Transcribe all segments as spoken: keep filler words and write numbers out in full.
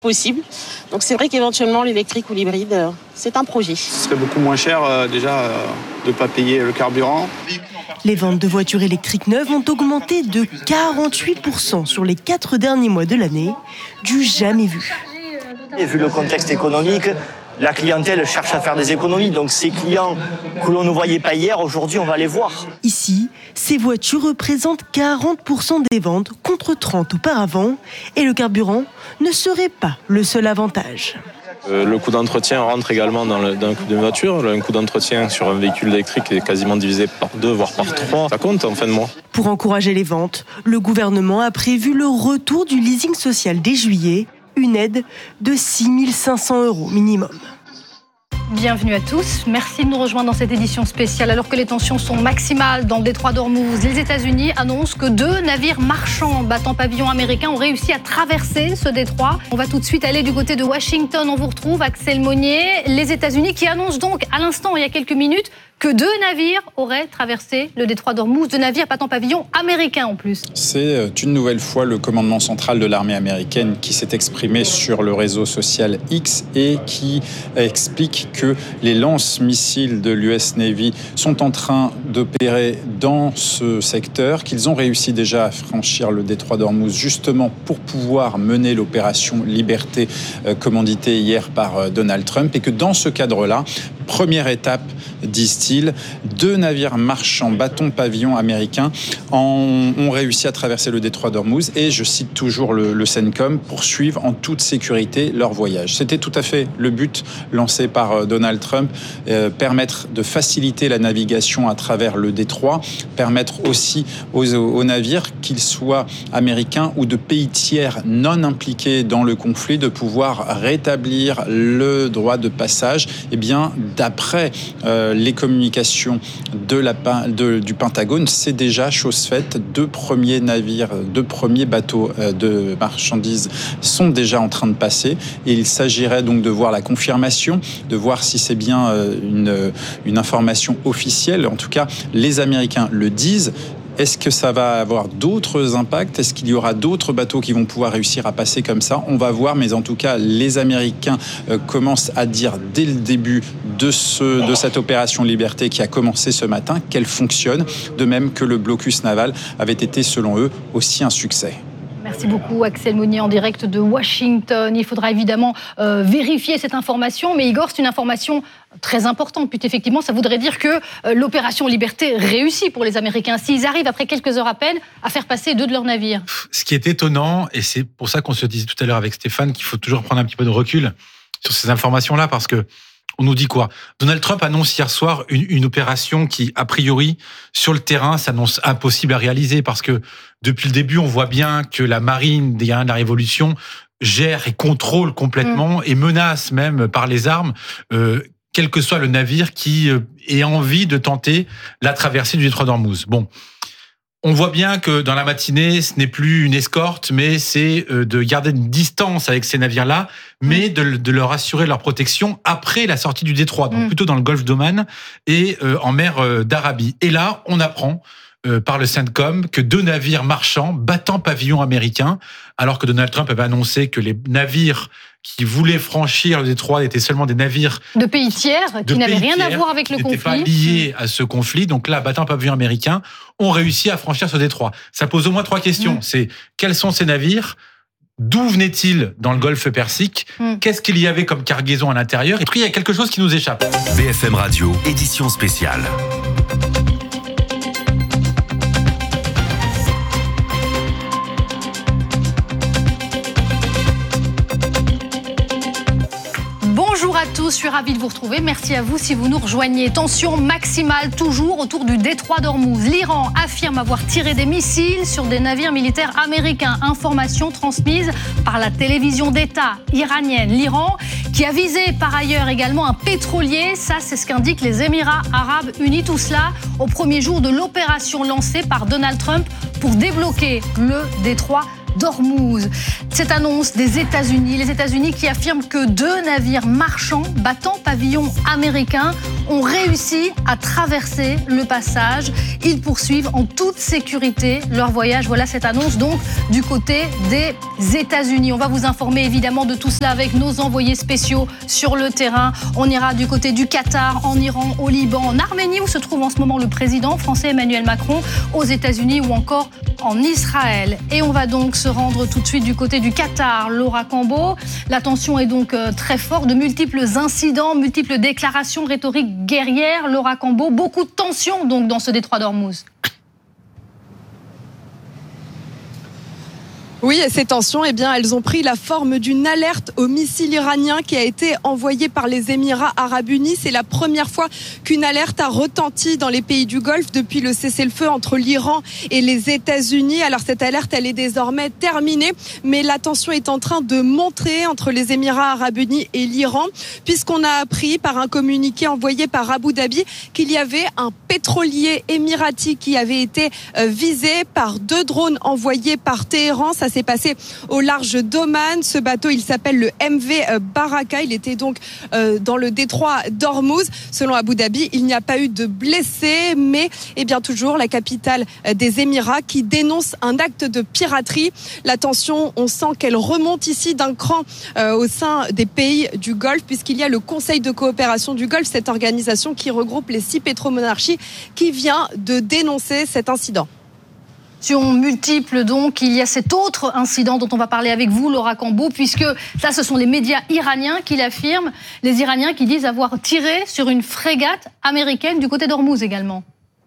possible. Donc c'est vrai qu'éventuellement l'électrique ou l'hybride, euh, c'est un projet. Ce serait beaucoup moins cher euh, déjà euh, de ne pas payer le carburant. Les ventes de voitures électriques neuves ont augmenté de quarante-huit pour cent sur les quatre derniers mois de l'année, du jamais vu. Et vu le contexte économique, la clientèle cherche à faire des économies. Donc ces clients que l'on ne voyait pas hier, aujourd'hui on va les voir. Ici, ces voitures représentent quarante pour cent des ventes contre trente auparavant. Et le carburant ne serait pas le seul avantage. Euh, le coût d'entretien rentre également dans le, dans le coût d'une voiture. Un coût d'entretien sur un véhicule électrique est quasiment divisé par deux, voire par trois. Ça compte en fin de mois. Pour encourager les ventes, le gouvernement a prévu le retour du leasing social dès juillet, une aide de six mille cinq cents euros minimum. Bienvenue à tous. Merci de nous rejoindre dans cette édition spéciale. Alors que les tensions sont maximales dans le détroit d'Ormuz, les États-Unis annoncent que deux navires marchands battant pavillon américain ont réussi à traverser ce détroit. On va tout de suite aller du côté de Washington. On vous retrouve, Axel Monnier. Les États-Unis qui annoncent donc à l'instant, il y a quelques minutes, que deux navires auraient traversé le détroit d'Ormuz, deux navires battant pavillon américain en plus. C'est une nouvelle fois le commandement central de l'armée américaine qui s'est exprimé sur le réseau social X et qui explique que les lance-missiles de l'U S Navy sont en train d'opérer dans ce secteur, qu'ils ont réussi déjà à franchir le détroit d'Ormuz justement pour pouvoir mener l'opération Liberté euh, commanditée hier par euh, Donald Trump, et que dans ce cadre-là, première étape, disent-ils, deux navires marchands bâton pavillon américains en, ont réussi à traverser le détroit d'Ormuz et, je cite toujours le, le CENTCOM, poursuivre en toute sécurité leur voyage. C'était tout à fait le but lancé par euh, Donald Trump, euh, permettre de faciliter la navigation à travers le détroit, permettre aussi aux, aux navires, qu'ils soient américains ou de pays tiers non impliqués dans le conflit, de pouvoir rétablir le droit de passage. Eh bien, d'après euh, les communications de la, de, du Pentagone, c'est déjà chose faite. Deux premiers navires, deux premiers bateaux euh, de marchandises sont déjà en train de passer, et il s'agirait donc de voir la confirmation, de voir si c'est bien euh, une, une information officielle. En tout cas, les Américains le disent. Est-ce que ça va avoir d'autres impacts ? Est-ce qu'il y aura d'autres bateaux qui vont pouvoir réussir à passer comme ça ? On va voir, mais en tout cas, les Américains euh, commencent à dire dès le début de, ce, de cette opération Liberté qui a commencé ce matin qu'elle fonctionne, de même que le blocus naval avait été, selon eux, aussi un succès. Merci beaucoup, Axel Monnier, en direct de Washington. Il faudra évidemment euh, vérifier cette information, mais Igor, c'est une information très importante, puisque effectivement, ça voudrait dire que euh, l'opération Liberté réussit pour les Américains, s'ils arrivent, après quelques heures à peine, à faire passer deux de leurs navires. Ce qui est étonnant, et c'est pour ça qu'on se disait tout à l'heure avec Stéphane qu'il faut toujours prendre un petit peu de recul sur ces informations-là, parce que on nous dit quoi ? Donald Trump annonce hier soir une, une opération qui, a priori, sur le terrain, s'annonce impossible à réaliser, parce que depuis le début, on voit bien que la marine des guerriers de la Révolution gère et contrôle complètement mmh. et menace même par les armes euh, quel que soit le navire qui euh, ait envie de tenter la traversée du détroit d'Ormuz. Bon. On voit bien que dans la matinée, ce n'est plus une escorte, mais c'est de garder une distance avec ces navires-là, mais de, de leur assurer leur protection après la sortie du détroit, donc plutôt dans le golfe d'Oman et en mer d'Arabie. Et là, on apprend euh, par le CENTCOM que deux navires marchands battant pavillon américain, alors que Donald Trump avait annoncé que les navires qui voulaient franchir le détroit étaient seulement des navires de pays tiers, qui n'avaient rien à voir avec le conflit. Qui n'étaient pas liés à ce conflit. Donc là, battant pavillon américain, ont réussi à franchir ce détroit. Ça pose au moins trois questions. Mmh. C'est quels sont ces navires ? D'où venaient-ils dans le golfe Persique ? mmh. Qu'est-ce qu'il y avait comme cargaison à l'intérieur ? Et puis, il y a quelque chose qui nous échappe. B F M Radio, édition spéciale. Bonjour à tous, je suis ravie de vous retrouver. Merci à vous si vous nous rejoignez. Tension maximale toujours autour du détroit d'Ormuz. L'Iran affirme avoir tiré des missiles sur des navires militaires américains. Information transmise par la télévision d'État iranienne. L'Iran qui a visé par ailleurs également un pétrolier. Ça, c'est ce qu'indiquent les Émirats arabes unis. Tout cela au premier jour de l'opération lancée par Donald Trump pour débloquer le détroit d'Ormuz. Cette annonce des États-Unis, les États-Unis qui affirment que deux navires marchands battant pavillon américain ont réussi à traverser le passage. Ils poursuivent en toute sécurité leur voyage. Voilà cette annonce donc du côté des États-Unis. On va vous informer évidemment de tout cela avec nos envoyés spéciaux sur le terrain. On ira du côté du Qatar, en Iran, au Liban, en Arménie où se trouve en ce moment le président français Emmanuel Macron, aux États-Unis ou encore en Israël. Et on va donc se rendre tout de suite du côté du Qatar. Laura Cambo, la tension est donc très forte, de multiples incidents, multiples déclarations rhétoriques guerrières. Laura Cambo, beaucoup de tensions donc dans ce détroit d'Ormuz. Oui, et ces tensions, eh bien, elles ont pris la forme d'une alerte au missile iranien qui a été envoyé par les Émirats arabes unis. C'est la première fois qu'une alerte a retenti dans les pays du Golfe depuis le cessez-le-feu entre l'Iran et les États-Unis. Alors cette alerte, elle est désormais terminée, mais la tension est en train de monter entre les Émirats arabes unis et l'Iran, puisqu'on a appris par un communiqué envoyé par Abu Dhabi qu'il y avait un pétrolier émirati qui avait été visé par deux drones envoyés par Téhéran. Ça s'est passé au large d'Oman. Ce bateau, il s'appelle le M V Baraka. Il était donc euh, dans le détroit d'Ormuz. Selon Abu Dhabi, il n'y a pas eu de blessés, mais eh bien toujours la capitale des Émirats qui dénonce un acte de piraterie. La tension, on sent qu'elle remonte ici d'un cran euh, au sein des pays du Golfe, puisqu'il y a le Conseil de coopération du Golfe, cette organisation qui regroupe les six pétromonarchies, qui vient de dénoncer cet incident. Multiples donc, il y a cet autre incident dont on va parler avec vous, Laura Cambo, puisque ça, ce sont les médias iraniens qui l'affirment, les Iraniens qui disent avoir tiré sur une frégate américaine du côté d'Ormuz également.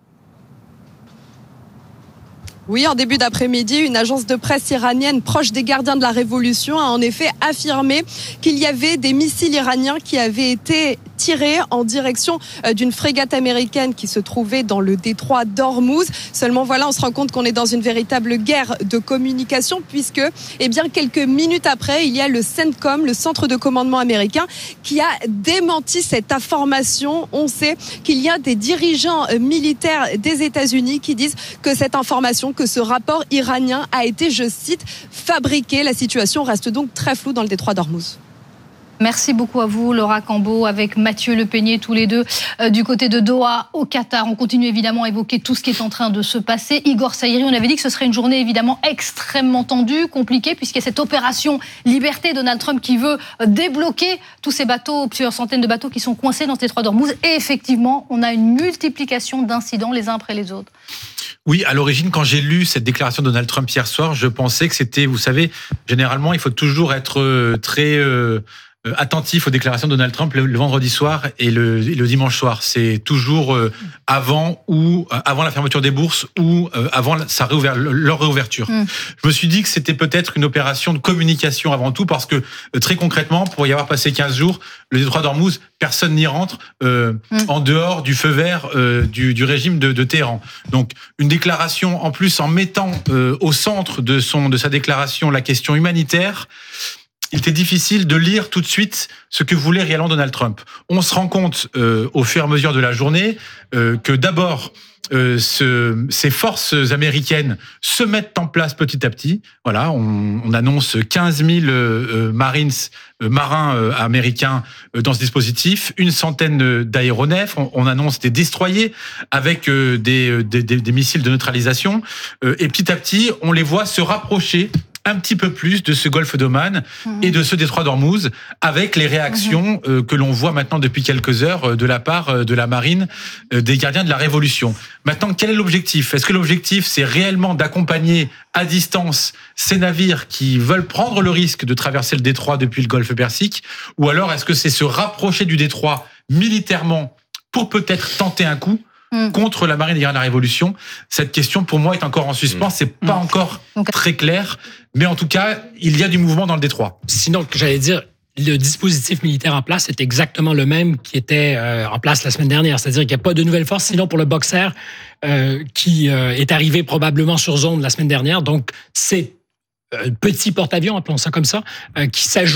Oui, en début d'après-midi, une agence de presse iranienne proche des gardiens de la Révolution a en effet affirmé qu'il y avait des missiles iraniens qui avaient été tirés en direction d'une frégate américaine qui se trouvait dans le détroit d'Ormuz. Seulement voilà, on se rend compte qu'on est dans une véritable guerre de communication puisque, eh bien, quelques minutes après, il y a le CENTCOM, le centre de commandement américain, qui a démenti cette information. On sait qu'il y a des dirigeants militaires des États-Unis qui disent que cette information, que ce rapport iranien a été, je cite, fabriqué. La situation reste donc très floue dans le détroit d'Ormuz. Merci beaucoup à vous, Laura Cambo, avec Mathieu Lepeignet, tous les deux, euh, du côté de Doha, au Qatar. On continue évidemment à évoquer tout ce qui est en train de se passer. Igor Saïri, on avait dit que ce serait une journée évidemment extrêmement tendue, compliquée, puisqu'il y a cette opération Liberté, Donald Trump qui veut débloquer tous ces bateaux, plusieurs centaines de bateaux qui sont coincés dans ce détroit d'Ormuz. Et effectivement, on a une multiplication d'incidents les uns après les autres. Oui, à l'origine, quand j'ai lu cette déclaration de Donald Trump hier soir, je pensais que c'était, vous savez, généralement, il faut toujours être très euh, attentif aux déclarations de Donald Trump le, le vendredi soir et le, et le dimanche soir. C'est toujours euh, avant ou euh, avant la fermeture des bourses ou euh, avant sa réouver, leur réouverture. Mm. Je me suis dit que c'était peut-être une opération de communication avant tout parce que euh, très concrètement, pour y avoir passé quinze jours, le détroit d'Ormuz, personne n'y rentre euh, mm. en dehors du feu vert euh, du, du régime de, de Téhéran. Donc une déclaration en plus en mettant euh, au centre de son de sa déclaration la question humanitaire. Il était difficile de lire tout de suite ce que voulait réellement Donald Trump. On se rend compte euh, au fur et à mesure de la journée euh, que d'abord euh, ce, ces forces américaines se mettent en place petit à petit. Voilà, on, on annonce quinze mille euh, Marines, euh, marins euh, américains euh, dans ce dispositif, une centaine d'aéronefs. On, on annonce des destroyers avec euh, des, des, des, des missiles de neutralisation. Euh, et petit à petit, on les voit se rapprocher un petit peu plus de ce golfe d'Oman mmh. et de ce détroit d'Ormuz, avec les réactions mmh. euh, que l'on voit maintenant depuis quelques heures euh, de la part euh, de la marine euh, des gardiens de la Révolution. Maintenant, quel est l'objectif ? Est-ce que l'objectif, c'est réellement d'accompagner à distance ces navires qui veulent prendre le risque de traverser le détroit depuis le golfe Persique ? Ou alors, est-ce que c'est se rapprocher du détroit militairement pour peut-être tenter un coup contre la marine des gardiens de la Révolution? Cette question, pour moi, est encore en suspens. C'est pas encore très clair, mais en tout cas, il y a du mouvement dans le détroit. Sinon, j'allais dire, le dispositif militaire en place est exactement le même qui était euh, en place la semaine dernière. C'est-à-dire qu'il n'y a pas de nouvelles forces, sinon pour le Boxer, euh, qui euh, est arrivé probablement sur zone la semaine dernière. Donc, c'est un petit porte-avions, appelons ça comme ça, euh, qui s'ajoute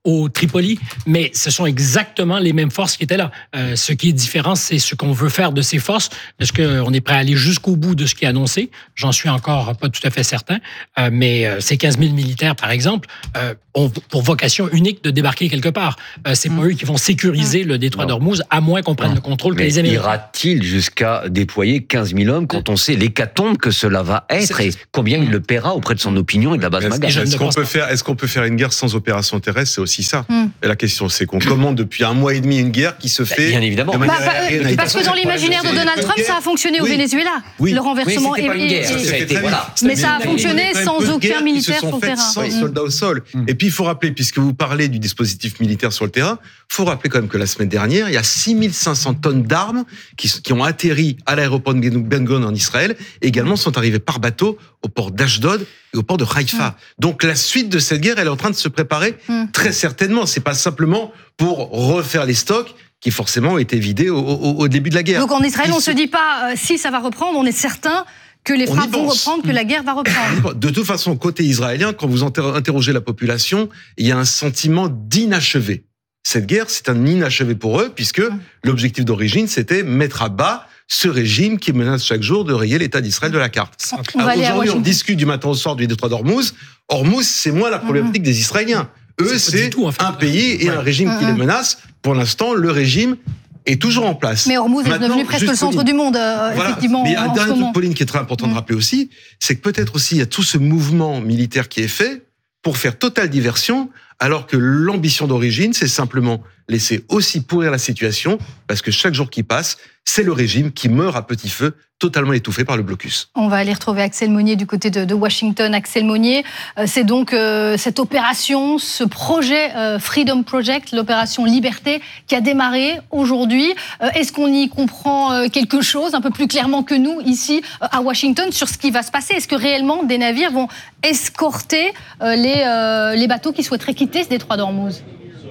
au Tripoli, mais ce sont exactement les mêmes forces qui étaient là. Euh, ce qui est différent, c'est ce qu'on veut faire de ces forces. Est-ce qu'on est prêt à aller jusqu'au bout de ce qui est annoncé? J'en suis encore pas tout à fait certain, euh, mais euh, ces quinze mille militaires, par exemple, euh, ont pour vocation unique de débarquer quelque part. Euh, c'est mmh. pas eux qui vont sécuriser mmh. le détroit d'Ormuz, à moins qu'on prenne mmh. le contrôle que les Américains. Ira-t-il jusqu'à déployer quinze mille hommes quand on sait l'hécatombe que cela va être c'est... et combien mmh. il le paiera auprès de son opinion et de la base Maga? Est-ce qu'on peut faire, est-ce qu'on peut faire une guerre sans opération terrestre? C'est aussi ça. Mm. Et la question, c'est qu'on commande depuis un mois et demi une guerre qui se fait. Bien évidemment. Bah, bah, parce que dans l'imaginaire de Donald Trump, ça a fonctionné oui. au Venezuela. Oui. Le renversement oui, est. Guerre, et, et, et, voilà. Mais ça a fonctionné sans aucun militaire sur le terrain. Sans soldats au sol. Mm. Et puis il faut rappeler, puisque vous parlez du dispositif militaire sur le terrain, il faut rappeler quand même que la semaine dernière, il y a six mille cinq cents tonnes d'armes qui, qui ont atterri à l'aéroport de Ben Gurion en Israël, et également sont arrivées par bateau au port d'Ashdod et au port de Haïfa. Mm. Donc la suite de cette guerre, elle est en train de se préparer mm. très certainement. C'est pas simplement pour refaire les stocks qui forcément ont été vidés au, au, au début de la guerre. Donc en Israël, on ne se dit pas euh, si ça va reprendre, on est certain que les frappes vont reprendre, que la guerre va reprendre. De toute façon, côté israélien, quand vous interrogez la population, il y a un sentiment d'inachevé. Cette guerre, c'est un inachevé pour eux, puisque mm. l'objectif d'origine, c'était mettre à bas ce régime qui menace chaque jour de rayer l'État d'Israël de la carte. Alors, aujourd'hui, on discute du matin au soir du détroit d'Ormuz. Ormuz, c'est moins la problématique mmh. des Israéliens. Eux, c'est, c'est tout, en fait. un pays et ouais. un régime mmh. qui les menace. Pour l'instant, le régime est toujours en place. Mais Ormuz Maintenant, est devenu presque le centre Pauline. du monde, euh, voilà. effectivement. Mais il y a un dernier truc, Pauline, qui est très important mmh. de rappeler aussi, c'est que peut-être aussi, il y a tout ce mouvement militaire qui est fait pour faire totale diversion, alors que l'ambition d'origine, c'est simplement laisser aussi pourrir la situation, parce que chaque jour qui passe, c'est le régime qui meurt à petit feu, totalement étouffé par le blocus. On va aller retrouver Axel Monnier du côté de, de Washington. Axel Monnier, euh, c'est donc euh, cette opération, ce projet euh, Freedom Project, l'opération Liberté, qui a démarré aujourd'hui. Euh, est-ce qu'on y comprend euh, quelque chose, un peu plus clairement que nous, ici, euh, à Washington, sur ce qui va se passer? Est-ce que réellement des navires vont escorter euh, les, euh, les bateaux qui souhaiteraient quitter ce détroit d'Ormuz?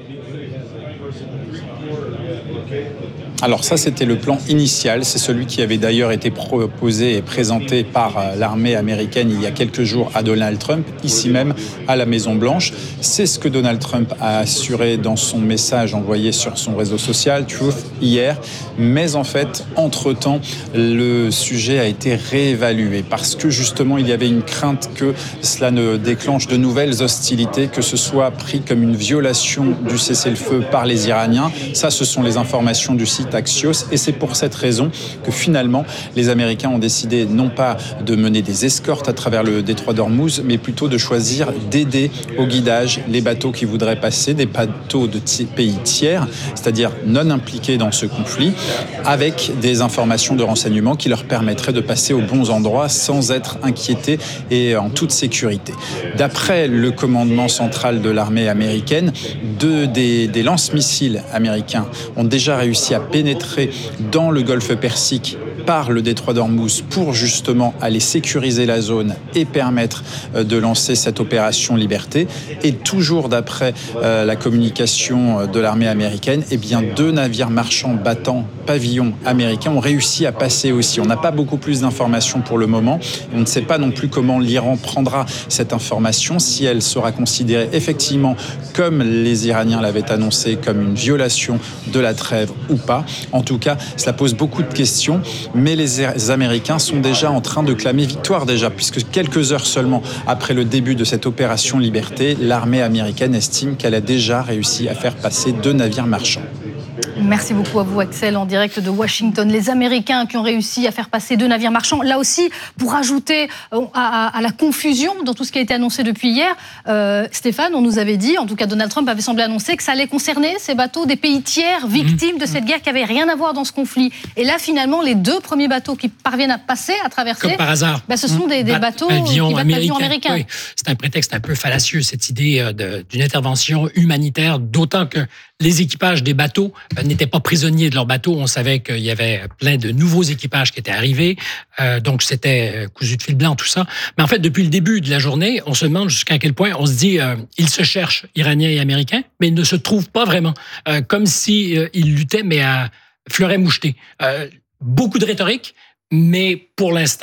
Alors ça, c'était le plan initial. C'est celui qui avait d'ailleurs été proposé et présenté par l'armée américaine il y a quelques jours à Donald Trump, ici même à la Maison-Blanche. C'est ce que Donald Trump a assuré dans son message envoyé sur son réseau social, Truth, hier. Mais en fait, entre-temps, le sujet a été réévalué parce que justement, il y avait une crainte que cela ne déclenche de nouvelles hostilités, que ce soit pris comme une violation du cessez-le-feu par les Iraniens. Ça, ce sont les informations du site Axios, et c'est pour cette raison que finalement les Américains ont décidé non pas de mener des escortes à travers le détroit d'Ormuz, mais plutôt de choisir d'aider au guidage les bateaux qui voudraient passer, des bateaux de t- pays tiers, c'est-à-dire non impliqués dans ce conflit, avec des informations de renseignement qui leur permettraient de passer aux bons endroits sans être inquiétés et en toute sécurité. D'après le commandement central de l'armée américaine, deux des, des lance-missiles américains ont déjà réussi à pénétrer dans le golfe Persique par le détroit d'Ormuz pour justement aller sécuriser la zone et permettre de lancer cette opération Liberté. Et toujours d'après euh, la communication de l'armée américaine, eh bien deux navires marchands battant pavillon américain ont réussi à passer aussi. On n'a pas beaucoup plus d'informations pour le moment. On ne sait pas non plus comment l'Iran prendra cette information, si elle sera considérée effectivement comme les Iraniens l'avaient annoncé, comme une violation de la trêve ou pas. En tout cas, cela pose beaucoup de questions, mais les Américains sont déjà en train de clamer victoire déjà, puisque quelques heures seulement après le début de cette opération Liberté, l'armée américaine estime qu'elle a déjà réussi à faire passer deux navires marchands. Merci beaucoup à vous, Axel, en direct de Washington. Les Américains qui ont réussi à faire passer deux navires marchands, là aussi, pour ajouter à, à, à la confusion dans tout ce qui a été annoncé depuis hier, euh, Stéphane, on nous avait dit, en tout cas Donald Trump avait semblé annoncer que ça allait concerner ces bateaux des pays tiers victimes de cette guerre qui n'avaient rien à voir dans ce conflit. Et là, finalement, les deux premiers bateaux qui parviennent à passer, à traverser, comme par hasard, bah, ce sont des, des bateaux pavillon qui battent américain. pavillon américain. Oui. C'est un prétexte un peu fallacieux, cette idée de, d'une intervention humanitaire, d'autant que les équipages des bateaux n'étaient pas prisonniers de leurs bateaux. On savait qu'il y avait plein de nouveaux équipages qui étaient arrivés. Euh, donc, c'était cousu de fil blanc, tout ça. Mais en fait, depuis le début de la journée, on se demande jusqu'à quel point on se dit euh, ils se cherchent, Iraniens et Américains, mais ils ne se trouvent pas vraiment. Euh, comme s'ils euh, luttaient, mais à fleuret moucheté. Euh, beaucoup de rhétorique, mais pour l'instant,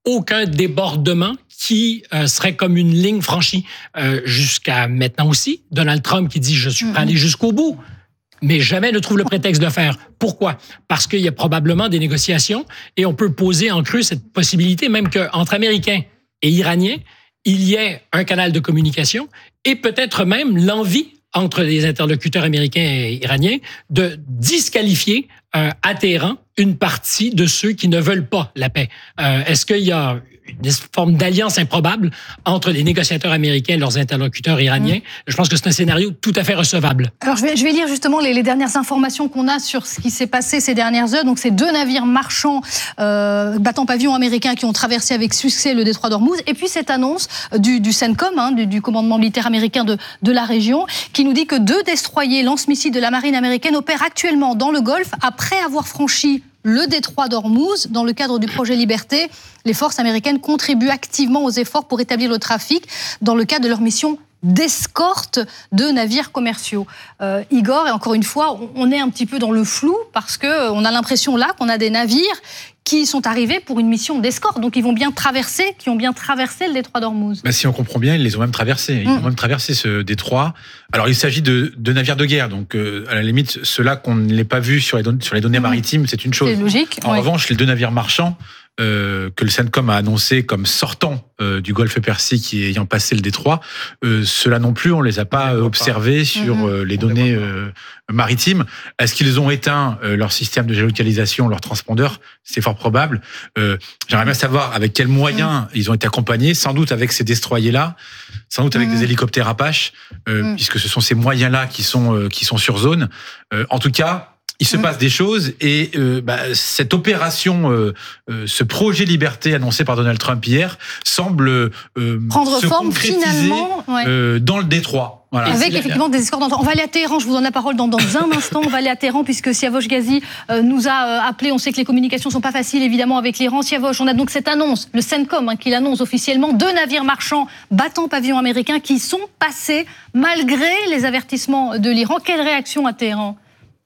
aucun débordement qui euh, serait comme une ligne franchie. Euh, jusqu'à maintenant aussi, Donald Trump qui dit « je suis prêt à aller jusqu'au bout », mais jamais ne trouve le prétexte de le faire. Pourquoi? Parce qu'il y a probablement des négociations et on peut poser en creux cette possibilité même qu'entre Américains et Iraniens, il y ait un canal de communication et peut-être même l'envie entre les interlocuteurs américains et iraniens de disqualifier euh, à Téhéran une partie de ceux qui ne veulent pas la paix. Euh, est-ce qu'il y a une forme d'alliance improbable entre les négociateurs américains et leurs interlocuteurs iraniens? Mmh. Je pense que c'est un scénario tout à fait recevable. Alors, je vais, je vais lire justement les, les dernières informations qu'on a sur ce qui s'est passé ces dernières heures. Donc, c'est deux navires marchands euh, battant pavillon américain qui ont traversé avec succès le détroit d'Ormuz. Et puis, cette annonce du, du CENTCOM, hein, du, du commandement militaire américain de, de la région, qui nous dit que deux destroyers lance-missiles de la marine américaine opèrent actuellement dans le Golfe après avoir franchi le détroit d'Ormuz. Dans le cadre du projet Liberté, les forces américaines contribuent activement aux efforts pour établir le trafic dans le cadre de leur mission d'escorte de navires commerciaux. Euh, Igor, et encore une fois, on est un petit peu dans le flou parce qu'on a l'impression là qu'on a des navires qui sont arrivés pour une mission d'escorte. Donc ils vont bien traverser, qui ont bien traversé le détroit d'Ormuz. Bah, si on comprend bien, ils les ont même traversés. Ils mmh. ont même traversé ce détroit. Alors il s'agit de, de navires de guerre. Donc euh, à la limite, ceux-là qu'on ne l'ait pas vus sur les, don- sur les données mmh. maritimes, c'est une chose. C'est logique. En ouais. revanche, les deux navires marchands, Euh, que le CENTCOM a annoncé comme sortant euh, du Golfe Persique et ayant passé le détroit, euh, ceux-là non plus, on les a pas observés pas. sur mmh. euh, les données euh, maritimes. Est-ce qu'ils ont éteint euh, leur système de géolocalisation, leur transpondeur? C'est fort probable. Euh, j'aimerais bien savoir avec quels moyens mmh. ils ont été accompagnés, sans doute avec ces destroyers-là, sans doute avec mmh. des hélicoptères Apache, euh, mmh. puisque ce sont ces moyens-là qui sont, euh, qui sont sur zone. Euh, en tout cas, il se passe des choses et euh, bah, cette opération, euh, euh, ce projet Liberté annoncé par Donald Trump hier semble euh, prendre se forme concrétiser finalement ouais. euh, dans le détroit. Voilà. Avec effectivement des escortes d'entrée. On va aller à Téhéran, je vous donne la parole dans, dans un instant. On va aller à Téhéran puisque Siavosh Ghazi euh, nous a euh, appelé. On sait que les communications sont pas faciles évidemment avec l'Iran. Siavosh, on a donc cette annonce, le CENTCOM hein, qui l'annonce officiellement, deux navires marchands battant pavillon américain qui sont passés malgré les avertissements de l'Iran. Quelle réaction à Téhéran?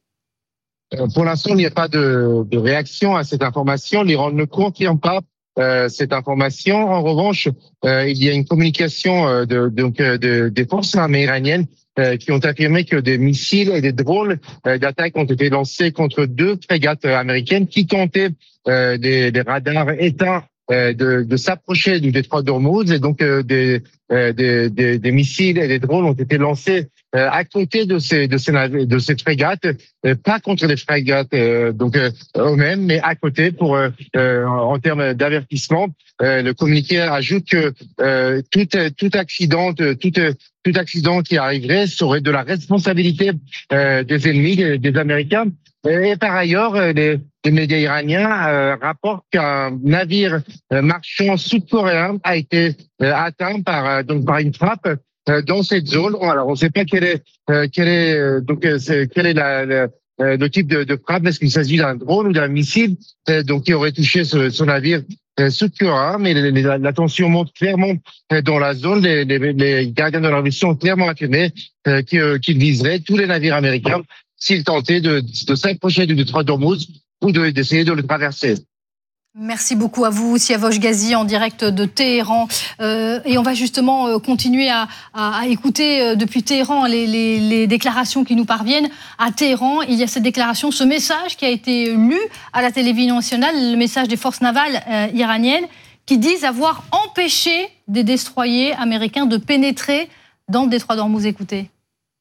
Pour l'instant, il n'y a pas de, de réaction à cette information. L'Iran ne confirme pas euh, cette information. En revanche, euh, il y a une communication euh, de, donc, de, des forces armées iraniennes euh, qui ont affirmé que des missiles et des drones euh, d'attaque ont été lancés contre deux frégates américaines qui tentaient euh, des, des radars éteints euh, de, de s'approcher du détroit d'Ormuz. Et donc, euh, des, euh, des, des, des missiles et des drones ont été lancés Euh, à côté de ces de ces de ces frégates, euh, pas contre les frégates euh, donc euh, eux-mêmes, mais à côté pour euh, euh, en termes d'avertissement. Euh, le communiqué ajoute que euh, tout tout accident tout tout accident qui arriverait serait de la responsabilité euh, des ennemis des, des Américains. Et par ailleurs, les, les médias iraniens euh, rapportent qu'un navire euh, marchand sud-coréen a été euh, atteint par euh, donc par une frappe dans cette zone. Alors, on ne sait pas quel est, euh, quel est, euh, donc, euh, c'est, quel est la, la, euh, le type de, de frappe. Est-ce qu'il s'agit d'un drone ou d'un missile, euh, donc, qui aurait touché ce, ce navire euh, sud-coréen? Mais les, les, la tension monte clairement euh, dans la zone. Les, les, les gardiens de la mission ont clairement affirmé euh, qu'ils, qu'ils viseraient tous les navires américains s'ils tentaient de, de s'approcher du détroit d'Ormuz ou de, d'essayer de le traverser. Merci beaucoup à vous, Siavosh Ghazi, en direct de Téhéran. Euh, et on va justement euh, continuer à, à, à écouter euh, depuis Téhéran les, les, les déclarations qui nous parviennent. À Téhéran, il y a cette déclaration, ce message qui a été lu à la télévision nationale, le message des forces navales euh, iraniennes, qui disent avoir empêché des destroyers américains de pénétrer dans le détroit d'Ormuz. Écoutez.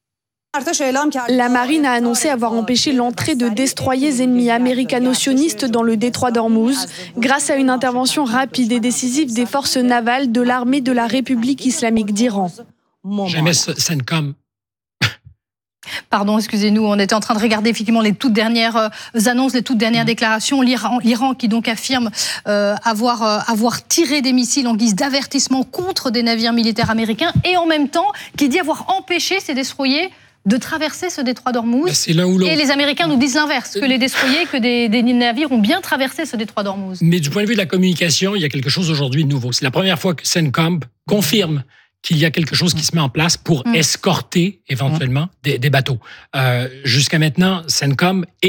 La marine a annoncé avoir empêché l'entrée de destroyers ennemis américano-sionistes dans le détroit d'Ormuz grâce à une intervention rapide et décisive des forces navales de l'armée de la République islamique d'Iran. Jamais CENTCOM. Pardon, excusez-nous, on était en train de regarder effectivement les toutes dernières annonces, les toutes dernières déclarations. L'Iran, l'Iran qui donc affirme euh, avoir, euh, avoir tiré des missiles en guise d'avertissement contre des navires militaires américains et en même temps qui dit avoir empêché ces destroyers de traverser ce détroit d'Ormuz. C'est l'un ou l'autre. Et les Américains nous disent l'inverse, que les destroyers, que des, des navires ont bien traversé ce détroit d'Ormuz. Mais du point de vue de la communication, il y a quelque chose aujourd'hui de nouveau. C'est la première fois que CENTCOM confirme qu'il y a quelque chose qui se met en place pour mmh. escorter éventuellement mmh. des, des bateaux. Euh, jusqu'à maintenant, CENTCOM et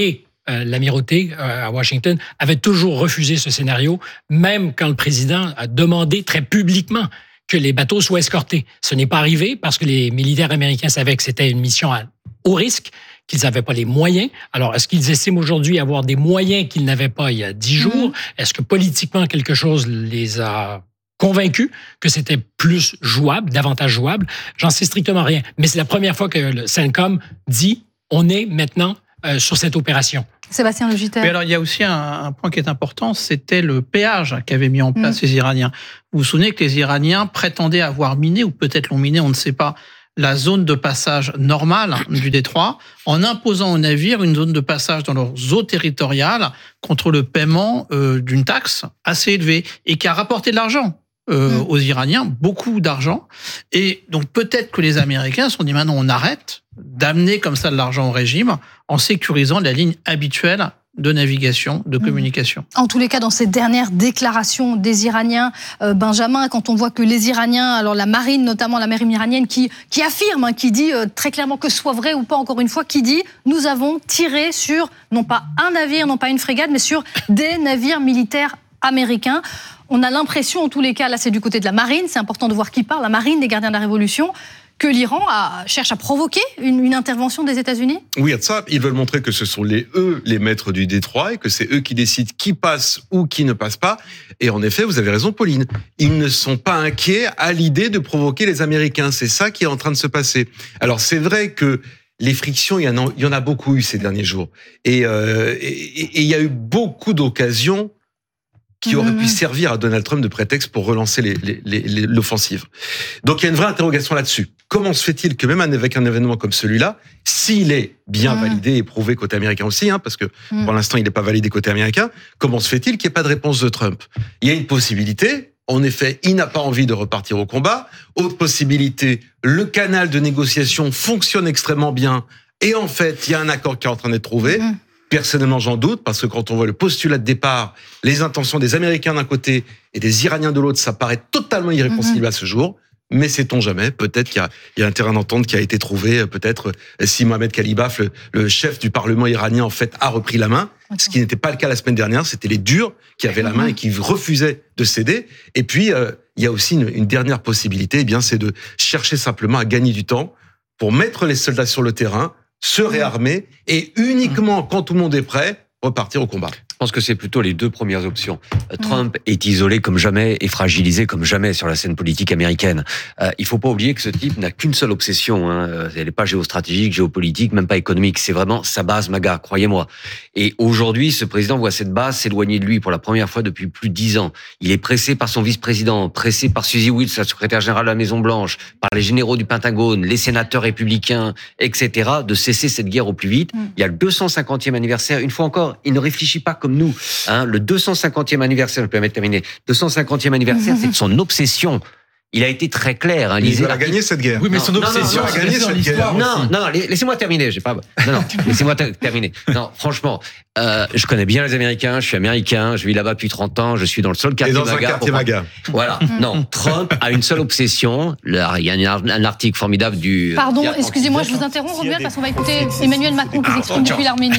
euh, l'amirauté euh, à Washington avait toujours refusé ce scénario, même quand le président a demandé très publiquement que les bateaux soient escortés. Ce n'est pas arrivé parce que les militaires américains savaient que c'était une mission à haut risque, qu'ils n'avaient pas les moyens. Alors, est-ce qu'ils estiment aujourd'hui avoir des moyens qu'ils n'avaient pas il y a dix jours? Mmh. Est-ce que politiquement, quelque chose les a convaincus que c'était plus jouable, davantage jouable? J'en sais strictement rien. Mais c'est la première fois que le CENTCOM dit « on est maintenant euh, sur cette opération ». Sébastien Legiter. Mais alors, il y a aussi un, un point qui est important, c'était le péage qu'avaient mis en place mmh. les Iraniens. Vous vous souvenez que les Iraniens prétendaient avoir miné, ou peut-être l'ont miné, on ne sait pas, la zone de passage normale du détroit, en imposant aux navires une zone de passage dans leurs eaux territoriales contre le paiement euh, d'une taxe assez élevée et qui a rapporté de l'argent euh, mmh. aux Iraniens, beaucoup d'argent. Et donc peut-être que les Américains se sont dit maintenant on arrête d'amener comme ça de l'argent au régime en sécurisant la ligne habituelle de navigation, de communication. En tous les cas, dans ces dernières déclarations des Iraniens, euh, Benjamin, quand on voit que les Iraniens, alors la marine, notamment la marine iranienne, qui, qui affirme, hein, qui dit euh, très clairement que ce soit vrai ou pas, encore une fois, qui dit « nous avons tiré sur, non pas un navire, non pas une frégate, mais sur des navires militaires américains ». On a l'impression, en tous les cas, là c'est du côté de la marine, c'est important de voir qui parle, la marine des gardiens de la Révolution, que l'Iran a, cherche à provoquer une, une intervention des États-Unis? Oui, ça, ils veulent montrer que ce sont les, eux les maîtres du détroit et que c'est eux qui décident qui passe ou qui ne passe pas. Et en effet, vous avez raison, Pauline, ils ne sont pas inquiets à l'idée de provoquer les Américains. C'est ça qui est en train de se passer. Alors, c'est vrai que les frictions, il y en a, il y en a beaucoup eu ces derniers jours. Et, euh, et, et il y a eu beaucoup d'occasions qui aurait pu servir à Donald Trump de prétexte pour relancer les, les, les, l'offensive. Donc il y a une vraie interrogation là-dessus. Comment se fait-il que même avec un événement comme celui-là, s'il est bien mmh. validé et prouvé côté américain aussi, hein, parce que mmh. pour l'instant il n'est pas validé côté américain, comment se fait-il qu'il n'y ait pas de réponse de Trump? Il y a une possibilité. En effet, il n'a pas envie de repartir au combat. Autre possibilité, le canal de négociation fonctionne extrêmement bien et en fait il y a un accord qui est en train d'être trouvé. Mmh. Personnellement, j'en doute, parce que quand on voit le postulat de départ, les intentions des Américains d'un côté et des Iraniens de l'autre, ça paraît totalement irréconciliable mmh. à ce jour. Mais sait-on jamais, peut-être qu'il y a, il y a un terrain d'entente qui a été trouvé, peut-être si Mohamed Khalibaf, le, le chef du Parlement iranien, en fait, a repris la main, okay. ce qui n'était pas le cas la semaine dernière, c'était les durs qui avaient mmh. la main et qui refusaient de céder. Et puis, euh, il y a aussi une, une dernière possibilité, eh bien, c'est de chercher simplement à gagner du temps pour mettre les soldats sur le terrain, se réarmer et uniquement quand tout le monde est prêt, repartir au combat. Je pense que c'est plutôt les deux premières options. Trump mmh. est isolé comme jamais et fragilisé comme jamais sur la scène politique américaine. Euh, il faut pas oublier que ce type n'a qu'une seule obsession. Hein. Elle n'est pas géostratégique, géopolitique, même pas économique. C'est vraiment sa base MAGA, croyez-moi. Et aujourd'hui, ce président voit cette base s'éloigner de lui pour la première fois depuis plus de dix ans. Il est pressé par son vice-président, pressé par Suzy Wiles, la secrétaire générale de la Maison-Blanche, par les généraux du Pentagone, les sénateurs républicains, et cetera, de cesser cette guerre au plus vite. Mmh. Il y a le deux cent cinquantième anniversaire. Une fois encore, il ne réfléchit pas comme nous. Hein, le deux cent cinquantième anniversaire, je peux permettre de terminer, deux cent cinquantième anniversaire, c'est de son obsession. Il a été très clair. Hein, il a gagné cette guerre. Oui, mais non, son obsession a gagné cette guerre. Non, non, non, laissez-moi terminer. J'ai pas. Non, non, laissez-moi ter- terminer. Non, franchement, euh, je connais bien les Américains. Je suis américain. Je vis là-bas depuis trente ans. Je suis dans le seul quartier Et dans MAGA. un quartier MAGA. Voilà. Non, Trump a une seule obsession. Là, il y a un article formidable du. Pardon, excusez-moi, je vous interromps, Robert, parce qu'on va écouter Emmanuel Macron qui s'exprime depuis l'Arménie.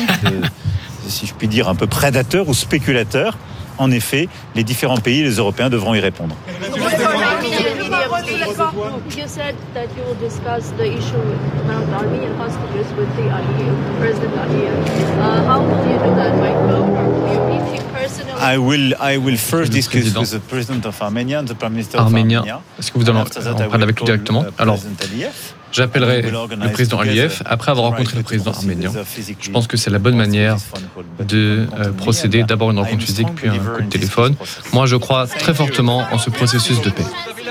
Si je puis dire, un peu prédateur ou spéculateur. En effet, les différents pays, les Européens, devront y répondre. I will, I will first discuss with the president of Armenia, the prime minister of Arménien. Armenia. Est-ce que vous allez en parler avec lui directement? Alors, j'appellerai le président Aliyev après avoir rencontré le président arménien. Je pense que c'est la bonne manière de euh, procéder. D'abord une rencontre physique, puis un coup de téléphone. Moi, je crois très fortement en ce processus de paix.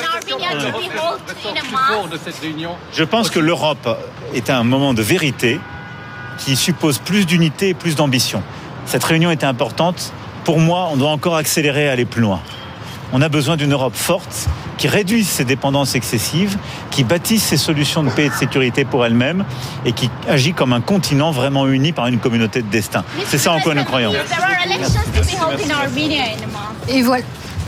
Je pense que l'Europe est à un moment de vérité qui suppose plus d'unité et plus d'ambition. Cette réunion était importante. Pour moi, on doit encore accélérer et aller plus loin. On a besoin d'une Europe forte qui réduise ses dépendances excessives, qui bâtisse ses solutions de paix et de sécurité pour elle-même et qui agit comme un continent vraiment uni par une communauté de destin. C'est ça en quoi nous croyons. Et voilà.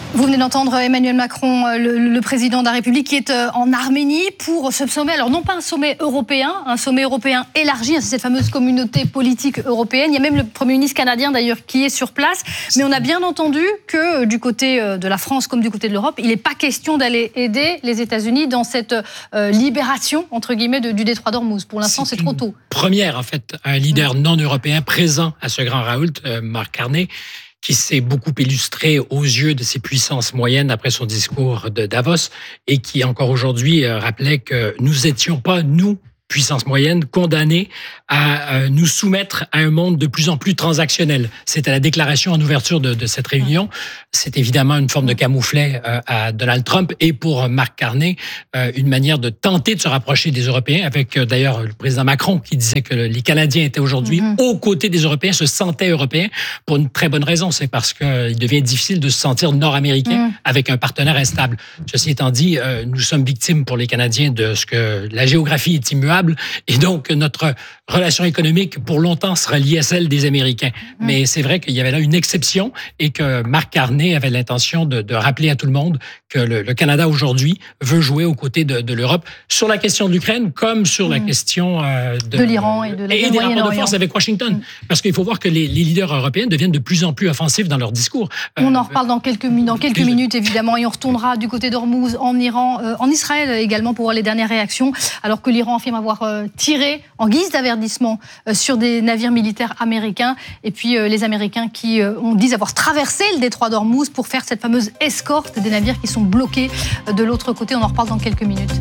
Vous venez d'entendre Emmanuel Macron, le, le président de la République, qui est en Arménie pour ce sommet. Alors non pas un sommet européen, un sommet européen élargi, c'est cette fameuse communauté politique européenne. Il y a même le Premier ministre canadien d'ailleurs qui est sur place. Mais on a bien entendu que du côté de la France comme du côté de l'Europe, il n'est pas question d'aller aider les États-Unis dans cette euh, libération, entre guillemets, de, du détroit d'Ormuz. Pour l'instant, c'est, c'est trop tôt. Première, en fait, un leader non européen présent à ce grand raout, euh, Mark Carney, qui s'est beaucoup illustré aux yeux de ses puissances moyennes après son discours de Davos et qui, encore aujourd'hui, rappelait que nous n'étions pas, nous, puissance moyenne, condamnée à euh, nous soumettre à un monde de plus en plus transactionnel. C'était la déclaration en ouverture de, de cette réunion. C'est évidemment une forme de camouflet euh, à Donald Trump et pour Mark Carney, euh, une manière de tenter de se rapprocher des Européens avec euh, d'ailleurs le président Macron qui disait que les Canadiens étaient aujourd'hui mm-hmm. aux côtés des Européens, se sentaient européens pour une très bonne raison. C'est parce qu'il euh, devient difficile de se sentir nord-américain mm. avec un partenaire instable. Ceci étant dit, euh, nous sommes victimes pour les Canadiens de ce que la géographie est immuable. Et donc, notre relation économique, pour longtemps, sera liée à celle des Américains. Mmh. Mais c'est vrai qu'il y avait là une exception et que Mark Carney avait l'intention de, de rappeler à tout le monde que le, le Canada, aujourd'hui, veut jouer aux côtés de, de l'Europe sur la question de l'Ukraine comme sur mmh. la question euh, de, de l'Iran et de la et des rapports de force avec Washington. Mmh. Parce qu'il faut voir que les, les leaders européens deviennent de plus en plus offensifs dans leurs discours. On euh, en reparle dans quelques, dans quelques minutes, évidemment, et on retournera du côté d'Ormuz, en Iran, euh, en Israël également, pour voir les dernières réactions, alors que l'Iran affirme avoir euh, tiré en guise d'avertissement euh, sur des navires militaires américains, et puis euh, les Américains qui euh, on dit avoir traversé le détroit d'Ormuz pour faire cette fameuse escorte des navires qui sont bloqués euh, de l'autre côté. On en reparle dans quelques minutes.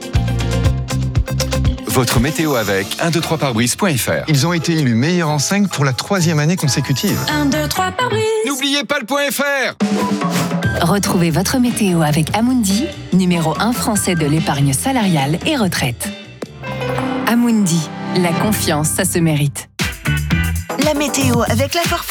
Votre météo avec un deux trois pare-brise point f r. Ils ont été élus meilleurs en cinq pour la troisième année consécutive. un deux trois pare-brise. N'oubliez pas le point F R. Retrouvez votre météo avec Amundi, numéro un français de l'épargne salariale et retraite. Amundi, la confiance, ça se mérite. La météo avec la Carrefour.